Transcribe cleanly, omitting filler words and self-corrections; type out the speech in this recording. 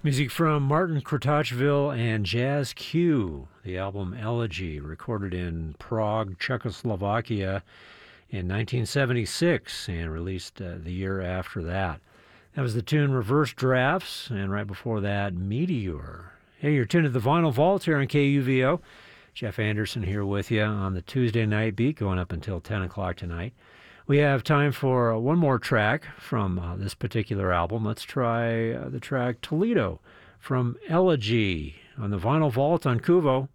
Music from Martin Kratochvil and Jazz Q, the album Elegy, recorded in Prague, Czechoslovakia in 1976 and released the year after that. That was the tune Reverse Drafts, and right before that, Meteor. Hey, you're tuned to the Vinyl Vault here on KUVO. Jeff Anderson here with you on the Tuesday Night Beat, going up until 10 o'clock tonight. We have time for one more track from this particular album. Let's try the track Toledo from Elegy on the Vinyl Vault on Kuvo.